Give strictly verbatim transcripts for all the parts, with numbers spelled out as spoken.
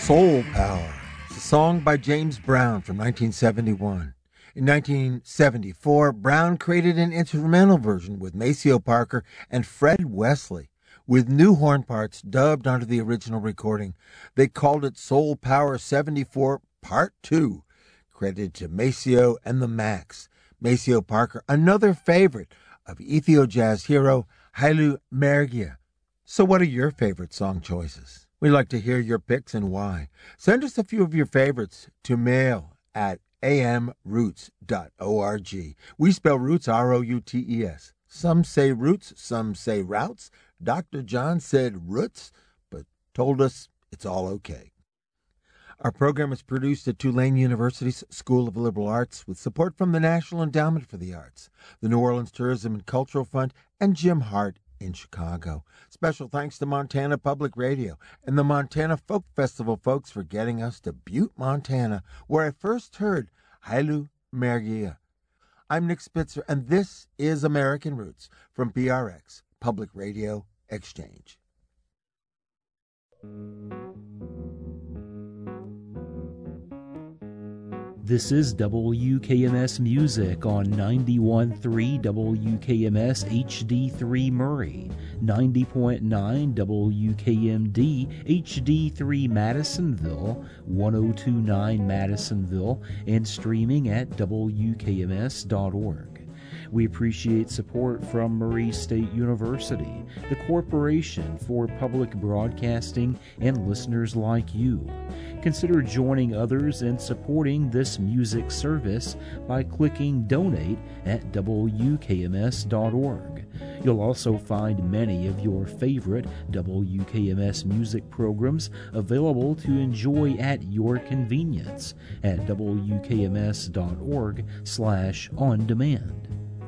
Soul Power. It's a song by James Brown from nineteen seventy-one. In nineteen seventy-four, Brown created an instrumental version with Maceo Parker and Fred Wesley, with new horn parts dubbed onto the original recording. They called it Soul Power seventy-four Part two, credited to Maceo and the Max. Maceo Parker, another favorite of Ethio jazz hero Haile Mergia. So what are your favorite song choices? We'd like to hear your picks and why. Send us a few of your favorites to mail at a m roots dot org. We spell roots R O U T E S. Some say roots, some say routes. Doctor John said roots, but told us it's all okay. Our program is produced at Tulane University's School of Liberal Arts with support from the National Endowment for the Arts, the New Orleans Tourism and Cultural Fund, and Jim Hart in Chicago. Special thanks to Montana Public Radio and the Montana Folk Festival folks for getting us to Butte, Montana, where I first heard Haile Mergia. I'm Nick Spitzer, and this is American Roots from P R X, Public Radio Exchange. This is W K M S Music on ninety-one point three W K M S H D three Murray, ninety point nine W K M D H D three Madisonville, one oh two point nine Madisonville, and streaming at W K M S dot org. We appreciate support from Murray State University, the Corporation for Public Broadcasting, and listeners like you. Consider joining others in supporting this music service by clicking Donate at W K M S dot org. You'll also find many of your favorite W K M S music programs available to enjoy at your convenience at W K M S dot org slash on demand.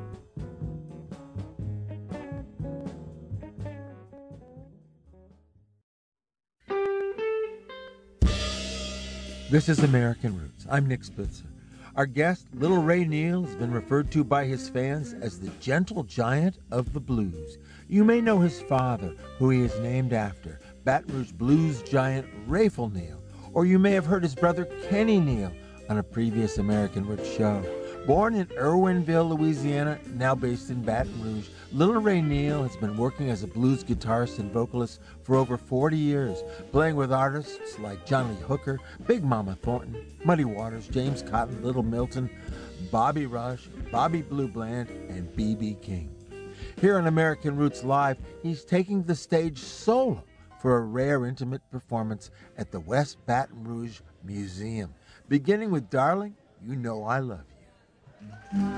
This is American Roots. I'm Nick Spitzer. Our guest, Little Ray Neal, has been referred to by his fans as the gentle giant of the blues. You may know his father, who he is named after, Baton Rouge blues giant Rayful Neal, or you may have heard his brother Kenny Neal on a previous American Roots show. Born in Irwinville, Louisiana, now based in Baton Rouge, Little Ray Neal has been working as a blues guitarist and vocalist for over forty years, playing with artists like John Lee Hooker, Big Mama Thornton, Muddy Waters, James Cotton, Little Milton, Bobby Rush, Bobby Blue Bland, and B B King. Here on American Roots Live, he's taking the stage solo for a rare intimate performance at the West Baton Rouge Museum. Beginning with Darling, You Know I Love You.